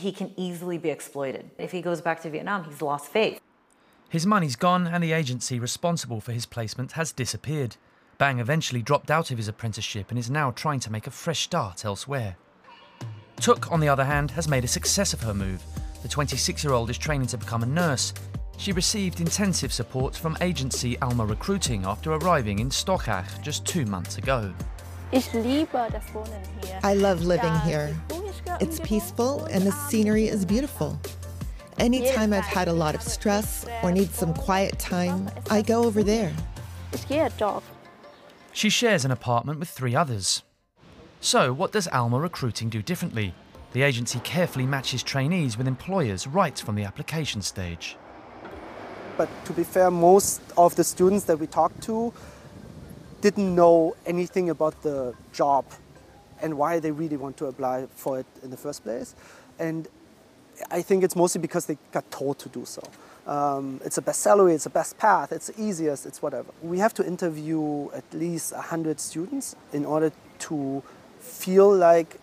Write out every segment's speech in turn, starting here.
he can easily be exploited. If he goes back to Vietnam, he's lost faith. His money's gone and the agency responsible for his placement has disappeared. Bang eventually dropped out of his apprenticeship and is now trying to make a fresh start elsewhere. Tuk, on the other hand, has made a success of her move. The 26-year-old is training to become a nurse. She received intensive support from agency Alma Recruiting after arriving in Stokach just 2 months ago. I love living here. It's peaceful and the scenery is beautiful. Anytime I've had a lot of stress or need some quiet time, I go over there. She shares an apartment with 3 others. So, what does Alma Recruiting do differently? The agency carefully matches trainees with employers right from the application stage. But to be fair, most of the students that we talked to didn't know anything about the job and why they really want to apply for it in the first place. And I think it's mostly because they got told to do so. It's the best salary, it's the best path, it's the easiest, it's whatever. We have to interview at least 100 students in order to feel like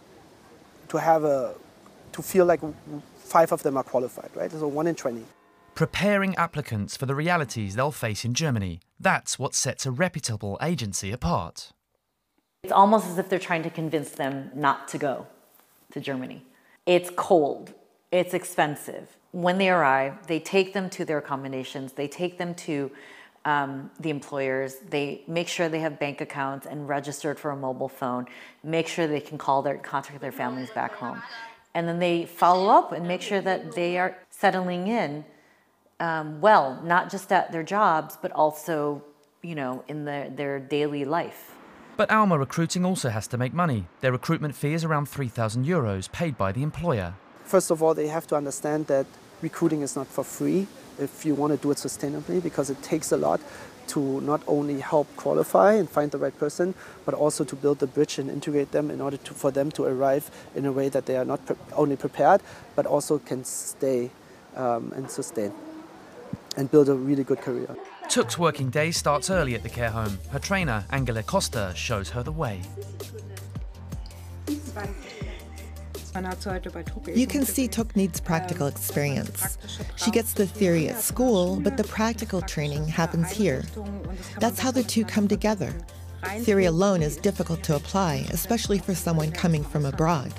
5 of them are qualified, right? So 1 in 20. Preparing applicants for the realities they'll face in Germany. That's what sets a reputable agency apart. It's almost as if they're trying to convince them not to go to Germany. It's cold. It's expensive. When they arrive, they take them to their accommodations. They take them to the employers. They make sure they have bank accounts and registered for a mobile phone. Make sure they can contact their families back home. And then they follow up and make sure that they are settling in well, not just at their jobs, but also, in their daily life. But Alma Recruiting also has to make money. Their recruitment fee is around €3,000 paid by the employer. First of all, they have to understand that recruiting is not for free if you want to do it sustainably, because it takes a lot to not only help qualify and find the right person, but also to build the bridge and integrate them in order for them to arrive in a way that they are not only prepared, but also can stay and sustain and build a really good career. Tuk's working day starts early at the care home. Her trainer, Angela Costa, shows her the way. You can see Tuk needs practical experience. She gets the theory at school, but the practical training happens here. That's how the two come together. Theory alone is difficult to apply, especially for someone coming from abroad.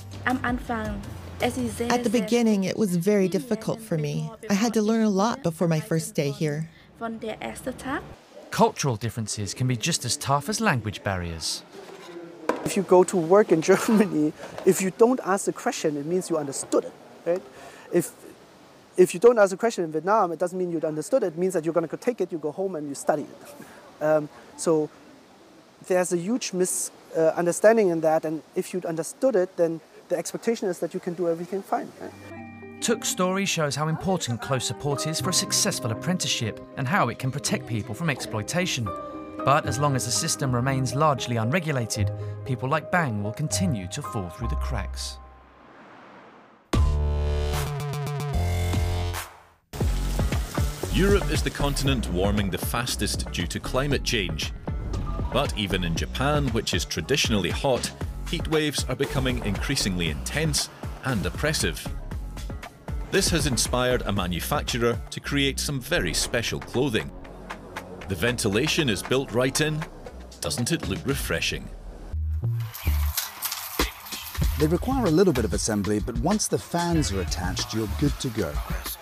At the beginning, it was very difficult for me. I had to learn a lot before my first day here. Cultural differences can be just as tough as language barriers. If you go to work in Germany, if you don't ask the question, it means you understood it, right? If you don't ask the question in Vietnam, it doesn't mean you understood it. It means that you're going to take it, you go home and you study it. So there's a huge misunderstanding in that, and if you'd understood it, then the expectation is that you can do everything fine. Right? Tuk's story shows how important close support is for a successful apprenticeship and how it can protect people from exploitation. But as long as the system remains largely unregulated, people like Bang will continue to fall through the cracks. Europe is the continent warming the fastest due to climate change. But even in Japan, which is traditionally hot, heat waves are becoming increasingly intense and oppressive. This has inspired a manufacturer to create some very special clothing. The ventilation is built right in. Doesn't it look refreshing? They require a little bit of assembly, but once the fans are attached, you're good to go.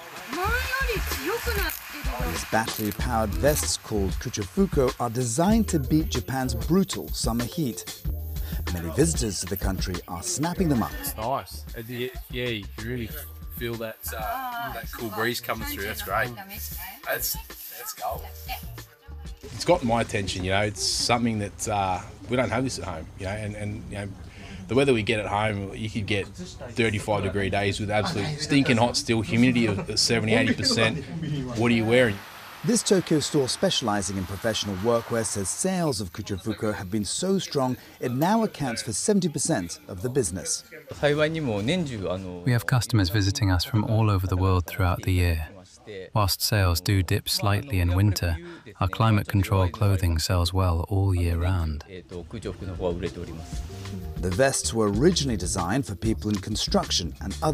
These battery-powered vests called Kuchofuko are designed to beat Japan's brutal summer heat. Many visitors to the country are snapping them up. It's nice. Yeah, you can really feel that cool breeze coming through. That's great. That's gold. It's gotten my attention, it's something that we don't have this at home, and the weather we get at home, you could get 35-degree days with absolute stinking hot still, humidity of 70-80%. What are you wearing? This Tokyo store specializing in professional workwear says sales of Kuchofuko have been so strong it now accounts for 70% of the business. We have customers visiting us from all over the world throughout the year. Whilst sales do dip slightly in winter, our climate-controlled clothing sells well all year round. The vests were originally designed for people in construction and other